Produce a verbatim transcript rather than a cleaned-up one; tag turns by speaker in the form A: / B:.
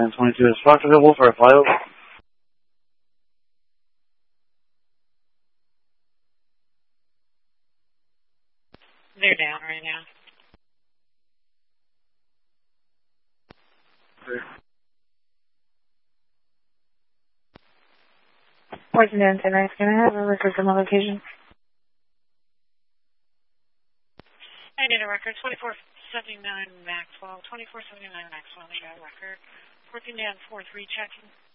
A: nine twenty-two is Fox available for a flyover.
B: They're down right now.
A: Okay.
C: Poison down tonight. Can I have a record from my location?
B: I need a record. twenty-four seventy-nine Maxwell. twenty-four seventy-nine Maxwell. I got a record. Working down four three checking.